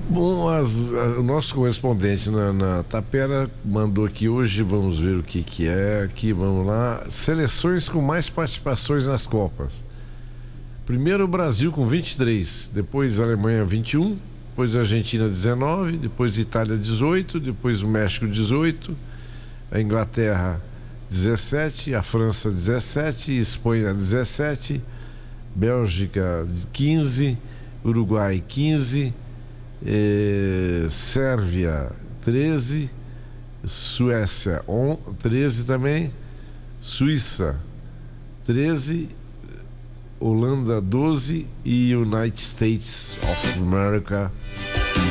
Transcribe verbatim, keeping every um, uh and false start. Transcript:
Bom, as, a, o nosso correspondente na, na Tapera mandou aqui hoje, vamos ver o que que é aqui, vamos lá. Seleções com mais participações nas Copas. Primeiro o Brasil com vinte e três, depois a Alemanha vinte e um, depois a Argentina dezenove, depois a Itália dezoito, depois o México dezoito, a Inglaterra dezessete, a França dezessete, Espanha dezessete, Bélgica quinze, Uruguai quinze, eh, Sérvia treze, Suécia treze também, Suíça treze, Holanda doze e United States of America